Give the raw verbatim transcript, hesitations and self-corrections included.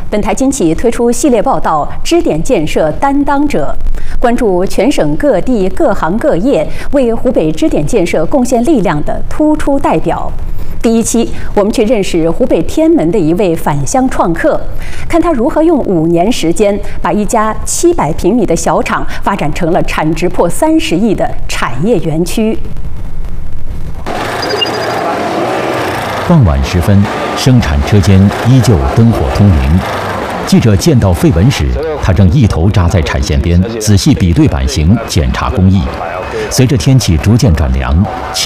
本台今起推出系列报道《支点建设担当者》，关注全省各地各行各业为湖北支点建设贡献力量的突出代表。第一期，我们去认识湖北天门的一位返乡创客，看他如何用五年时间把一家七百平米的小厂发展成了产值破三十亿的产业园区。 傍晚时分，生产车间依旧灯火通明。记者见到费文时，他正一头扎在产线边，仔细比对版型，检查工艺。随着天气逐渐转凉，